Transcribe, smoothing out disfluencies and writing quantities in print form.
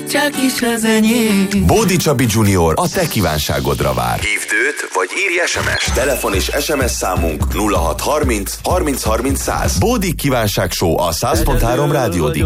csak is az enyém. Bódi Csabi Junior a te kívánságodra vár. Hívd őt, vagy írj SMS-t. Telefon és SMS számunk 0630 30 30 100. Bódi kívánság show a 100.3 Rádió